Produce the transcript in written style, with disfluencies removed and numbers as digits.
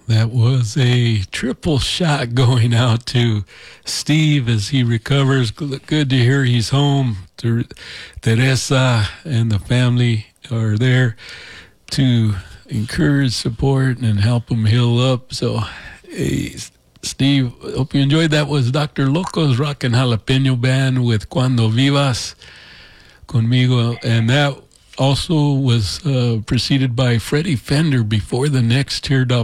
That was a triple shot going out to Steve as he recovers. Good to hear he's home. Teresa and the family are there to encourage, support, and help him heal up. So, hey, Steve, hope you enjoyed. That was Dr. Loco's Rockin' Jalapeno Band with Cuando Vivas Conmigo. And that also was preceded by Freddie Fender, Before the Next Teardrop